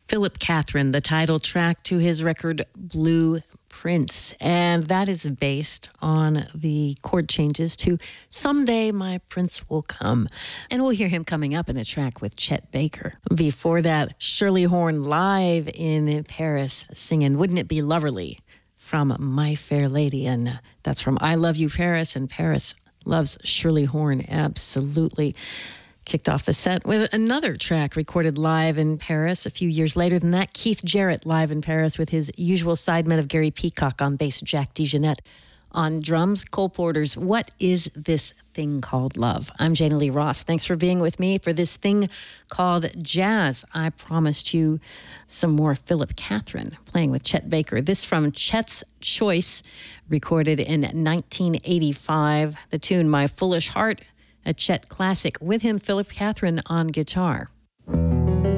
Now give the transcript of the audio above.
Philip Catherine, the title track to his record Blue Prince. And that is based on the chord changes to Someday My Prince Will Come. And we'll hear him coming up in a track with Chet Baker. Before that, Shirley Horn live in Paris singing Wouldn't It Be Loverly from My Fair Lady. And that's from I Love You, Paris. And Paris loves Shirley Horn, absolutely. Kicked off the set with another track recorded live in Paris a few years later than that. Keith Jarrett live in Paris with his usual sidemen of Gary Peacock on bass, Jack DeJohnette on drums. Cole Porter's What Is This Thing Called Love? I'm Jana Lee Ross. Thanks for being with me for this thing called jazz. I promised you some more Philip Catherine playing with Chet Baker. This from Chet's Choice, recorded in 1985. The tune My Foolish Heart, a Chet classic, with him, Philip Catherine, on guitar.